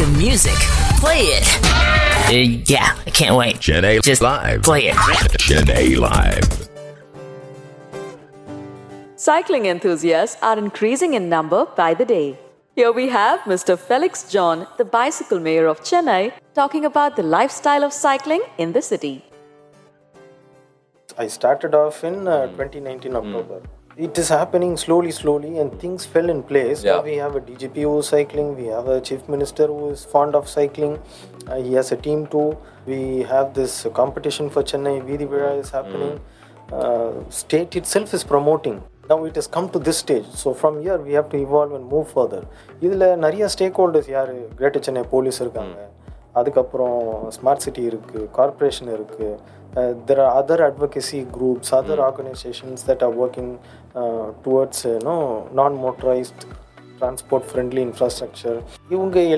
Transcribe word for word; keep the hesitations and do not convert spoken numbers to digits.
the music. Play it. Uh, yeah, I can't wait. Chennai Just Live. play it. Chennai Live. Cycling enthusiasts are increasing in number by the day. Here we have Mister Felix John, the bicycle mayor of Chennai, talking about the lifestyle of cycling in the city. I started off in uh, twenty nineteen October. It is happening slowly, slowly, and things fell in place. Yeah. Now we have a D G P who is cycling, we have a chief minister who is fond of cycling, uh, he has a team too. We have this competition for Chennai, Veedi Vira is happening. Uh, state itself is promoting. Now it has come to this stage. So from here we have to evolve and move further. இதில் நிறைய stack holders யார்? Greater Chennai police இருக்காங்க, அதுக்கப்புறம் smart city இருக்குது, corporation இருக்குது. Uh, there are other advocacy groups, other mm. organizations that are working uh, towards uh, you know, non-motorized transport friendly infrastructure. இவங்க